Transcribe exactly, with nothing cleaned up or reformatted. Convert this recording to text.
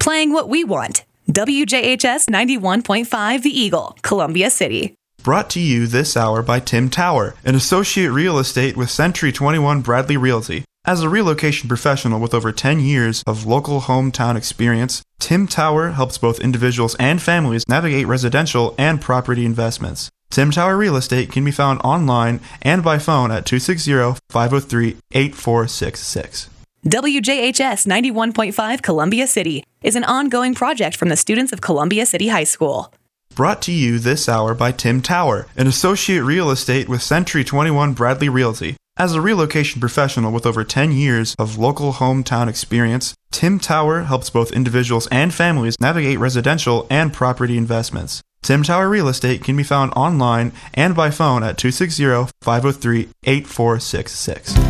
playing what we want. W J H S ninety-one point five The Eagle, Columbia City. Brought to you this hour by Tim Tower, an associate real estate with Century twenty-one Bradley Realty. As a relocation professional with over ten years of local hometown experience, Tim Tower helps both individuals and families navigate residential and property investments. Tim Tower Real Estate can be found online and by phone at two six zero, five zero three, eight four six six. W J H S ninety-one point five Columbia City is an ongoing project from the students of Columbia City High School. Brought to you this hour by Tim Tower, an associate real estate with Century twenty-one Bradley Realty. As a relocation professional with over ten years of local hometown experience, Tim Tower helps both individuals and families navigate residential and property investments. Tim Tower Real Estate can be found online and by phone at two six zero, five zero three, eight four six six.